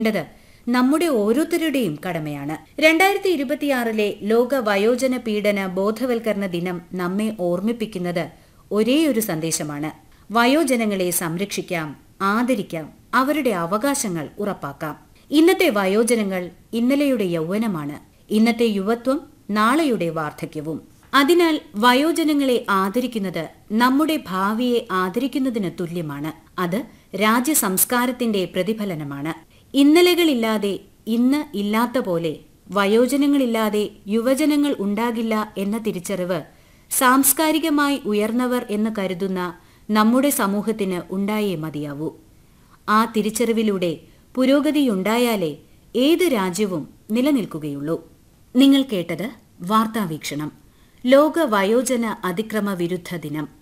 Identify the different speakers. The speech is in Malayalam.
Speaker 1: ത് നമ്മുടെ ഓരോരുത്തരുടെയും കടമയാണ്. 2026 ലോക വയോജന പീഡന ബോധവൽക്കരണ ദിനം നമ്മെ ഓർമ്മിപ്പിക്കുന്നത് ഒരേയൊരു സന്ദേശമാണ്: വയോജനങ്ങളെ സംരക്ഷിക്കാം, ആദരിക്കാം, അവരുടെ അവകാശങ്ങൾ ഉറപ്പാക്കാം. ഇന്നത്തെ വയോജനങ്ങൾ ഇന്നലെയുടെ യൗവനമാണ്. ഇന്നത്തെ യുവത്വം നാളെയുടെ വാർദ്ധക്യവും. അതിനാൽ വയോജനങ്ങളെ ആദരിക്കുന്നത് നമ്മുടെ ഭാവിയെ ആദരിക്കുന്നതിന് തുല്യമാണ്. അത് രാജ്യസംസ്കാരത്തിന്റെ പ്രതിഫലനമാണ്. ഇന്നലെകളില്ലാതെ ഇന്ന് ഇല്ലാത്ത പോലെ വയോജനങ്ങളില്ലാതെ യുവജനങ്ങൾ ഉണ്ടാകില്ല എന്ന തിരിച്ചറിവ് സാംസ്കാരികമായി ഉയർന്നവർ എന്ന് കരുതുന്ന നമ്മുടെ സമൂഹത്തിന് ഉണ്ടായേ മതിയാവൂ. ആ തിരിച്ചറിവിലൂടെ പുരോഗതിയുണ്ടായാലേ ഏത് രാജ്യവും നിലനിൽക്കുകയുള്ളൂ. നിങ്ങൾ കേട്ടത് വാർത്താവീക്ഷണം. ലോക വയോജന അതിക്രമ വിരുദ്ധ ദിനം.